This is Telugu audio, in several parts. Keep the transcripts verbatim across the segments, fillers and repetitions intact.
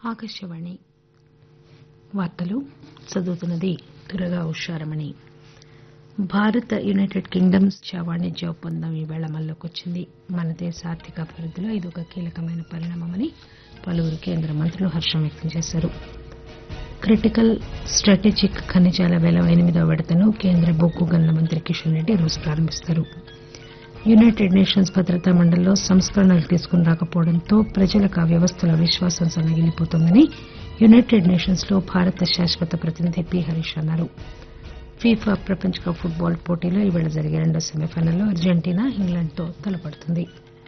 ఆకాశవాణి వార్తలు చదువుతున్నది దుర్గా ఉషారమణి. భారత్ యునైటెడ్ కింగ్డమ్ స్వేచ్ఛా వాణిజ్య ఒప్పందం ఈవేళ అమల్లోకి వచ్చింది. మన దేశ ఆర్థిక అభివృద్దిలో ఇదొక కీలకమైన పరిణామమని పలువురు కేంద్ర మంత్రులు హర్షం వ్యక్తం చేశారు. క్రిటికల్ స్టాటజిక్ ఖనిజాల పేలం ఎనిమిదవ విడతను కేంద్ర బొగ్గు గనుల మంత్రి కిషన్ రెడ్డి ఈరోజు ప్రారంభిస్తారు. యునైటెడ్ నేషన్స్ భద్రతా మండలిలో సంస్కరణలు తీసుకుని రాకపోవడంతో ప్రజలకు ఆ వ్యవస్థలో విశ్వాసం సన్నగిల్లిపోతోందని యునైటెడ్ నేషన్స్ లో భారత శాశ్వత ప్రతినిధి పి హరీష్ అన్నారు. ఫీఫా ప్రపంచ కప్ ఫుట్బాల్ పోటీలో ఈవేళ జరిగే రెండో సెమీఫైనల్లో అర్జెంటీనా ఇంగ్లాండ్తో తలపడుతుంది.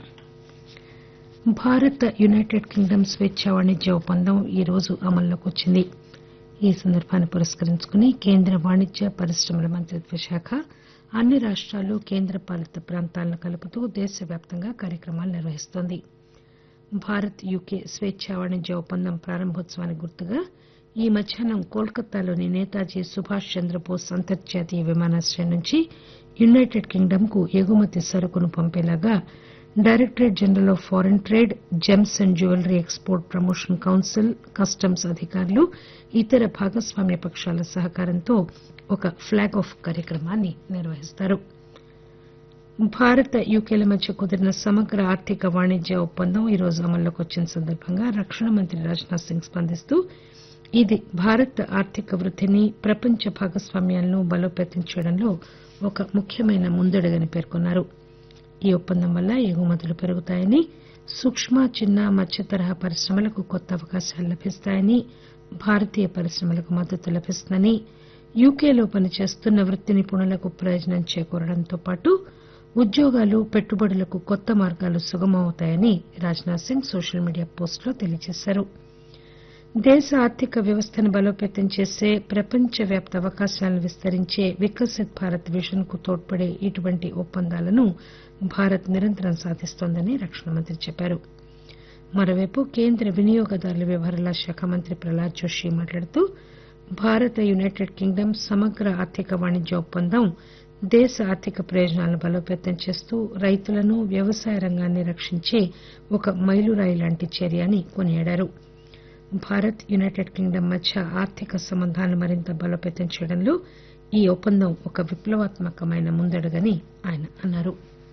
భారత్ యునైటెడ్ కింగ్డమ్ స్వేచ్ఛా వాణిజ్య ఒప్పందం ఈరోజు అమల్లోకి వచ్చింది. ఈ సందర్భాన్ని పురస్కరించుకుని కేంద్ర వాణిజ్య పరిశ్రమల మంత్రిత్వ శాఖ అన్ని రాష్టాలు కేంద్ర పాలిత ప్రాంతాలను కలుపుతూ దేశవ్యాప్తంగా కార్యక్రమాలు నిర్వహిస్తోంది. భారత్ యూకే స్వేచ్ఛా వాణిజ్య ఒప్పందం ప్రారంభోత్సవానికి గుర్తుగా ఈ మధ్యాహ్నం కోల్కతాలోని నేతాజీ సుభాష్ చంద్రబోస్ అంతర్జాతీయ విమానాశ్రయం నుంచి యునైటెడ్ కింగ్డమ్ కు ఎగుమతి సరుకును పంపేలాగా directorate general of foreign trade, Gems and jewellery export promotion council, customs అధికారులు, ఇతర భాగస్వామ్య పక్షాల సహకారంతో ఒక ప్లాగ్ ఆఫ్ కార్యక్రమాన్ని నిర్వహిస్తారు. భారత్ యూకేల మధ్య కుదిరిన సమగ్ర ఆర్థిక వాణిజ్య ఒప్పందం ఈరోజు అమల్లోకి వచ్చిన సందర్భంగా రక్షణ మంత్రి రాజ్ నాథ్ సింగ్ స్పందిస్తూ ఇది భారత్ ఆర్థిక వృద్దిని, ప్రపంచ భాగస్వామ్యాలను బలోపేతం చేయడంలో ఒక ముఖ్యమైన ముందడుగని పేర్కొన్నారు. ఈ ఒప్పందం వల్ల ఎగుమతులు పెరుగుతాయని, సూక్కు, చిన్న, మధ్య తరహా పరిశ్రమలకు కొత్త అవకాశాలు లభిస్తాయని, భారతీయ పరిశ్రమలకు మద్దతు లభిస్తుందని, యూకేలో పనిచేస్తున్న వృత్తి నిపుణులకు ప్రయోజనం చేకూరడంతో పాటు ఉద్యోగాలు, పెట్టుబడులకు కొత్త మార్గాలు సుగమమవుతాయని రాజ్ నాథ్ సింగ్ సోషల్ మీడియా పోస్టులో తెలియజేశారు. దేశ ఆర్థిక వ్యవస్థను బలోపేతం చేసే, ప్రపంచవ్యాప్త అవకాశాలను విస్తరించే వికసిత్ భారత్ విజన్ కు తోడ్పడే ఇటువంటి ఒప్పందాలను భారత్ నిరంతరం సాధిస్తోందని రక్షణ మంత్రి చెప్పారు. మరోవైపు కేంద్ర వినియోగదారుల వ్యవహారాల శాఖ మంత్రి ప్రహ్లాద్ జోషి మాట్లాడుతూ భారత్ యునైటెడ్ కింగ్డమ్ సమగ్ర ఆర్థిక వాణిజ్య ఒప్పందం దేశ ఆర్థిక ప్రయోజనాలను బలోపేతం చేస్తూ రైతులను, వ్యవసాయ రంగాన్ని రక్షించే ఒక మైలురాయి లాంటి చర్య అని కొనియాడారు. భారత్ యునైటెడ్ కింగ్డమ్ మధ్య ఆర్థిక సంబంధాలను మరింత బలోపేతం చేయడంలో ఈ ఒప్పందం ఒక విప్లవాత్మకమైన ముందడుగని ఆయన అన్నారు.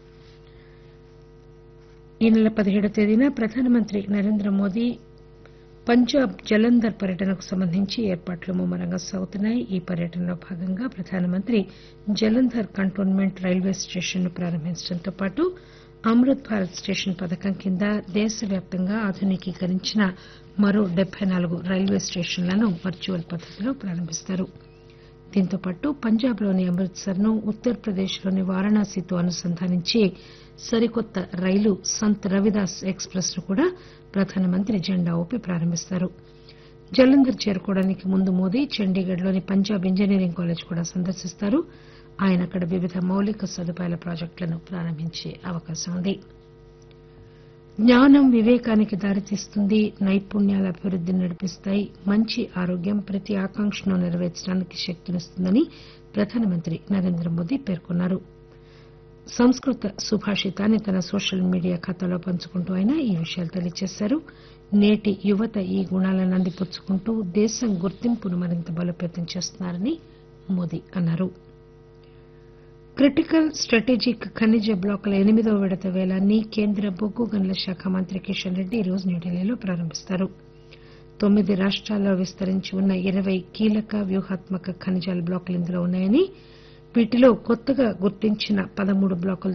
ఈ నెల పదిహేడవ తేదీన ప్రధానమంత్రి నరేంద్ర మోదీ పంజాబ్ జలంధర్ పర్యటనకు సంబంధించి ఏర్పాట్లు ముమ్మరంగా సాగుతున్నాయి. ఈ పర్యటనలో భాగంగా ప్రధానమంత్రి జలంధర్ కంటోన్మెంట్ రైల్వే స్టేషన్ ను ప్రారంభించడంతో పాటు అమృత్ భారత్ స్టేషన్ పథకం కింద దేశవ్యాప్తంగా ఆధునికీకరించిన మరో డెబ్బై నాలుగు రైల్వే స్టేషన్లను వర్చువల్ పద్దతిలో ప్రారంభిస్తారు. దీంతో పాటు పంజాబ్ లోని అమృత్సర్ ను ఉత్తరప్రదేశ్ లోని వారణాసితో అనుసంధానించే సరికొత్త రైలు సంత్ రవిదాస్ ఎక్స్ ప్రెస్ ను కూడా ప్రధానమంత్రి జెండా ఊపి ప్రారంభిస్తారు. జలంధర్ చేరుకోవడానికి ముందు మోదీ చండీగఢ్ లోని పంజాబ్ ఇంజనీరింగ్ కాలేజ్ కూడా సందర్శిస్తారు. ఆయన అక్కడ వివిధ మౌలిక సదుపాయాల ప్రాజెక్టులను ప్రారంభించే అవకాశం ఉంది. జ్ఞానం వివేకానికి దారితీస్తుంది, నైపుణ్యాల అభివృద్దిని నడిపిస్తాయి, మంచి ఆరోగ్యం ప్రతి ఆకాంక్షను నెరవేర్చడానికి శక్తినిస్తుందని ప్రధానమంత్రి నరేంద్ర మోదీ పేర్కొన్నారు. సంస్కృత సుభాషితాన్ని తన సోషల్ మీడియా ఖాతాలో పంచుకుంటూ ఆయన ఈ విషయాలు తెలియజేశారు. నేటి యువత ఈ గుణాలను అందిపుచ్చుకుంటూ దేశం గుర్తింపును మరింత బలోపేతం చేస్తున్నారని మోదీ అన్నారు. క్రిటికల్ స్టాటజిక్ ఖనిజ బ్లాకుల ఎనిమిదవ విడత పేలాన్ని కేంద్ర బొగ్గు గనుల శాఖ మంత్రి కిషన్ రెడ్డి ఈరోజు న్యూఢిల్లీలో ప్రారంభిస్తారు. తొమ్మిది రాష్టాల్లో విస్తరించి ఉన్న ఇరవై కీలక వ్యూహాత్మక ఖనిజాల బ్లాకులు ఇందులో ఉన్నాయని, వీటిలో కొత్తగా గుర్తించిన పదమూడు బ్లాకులు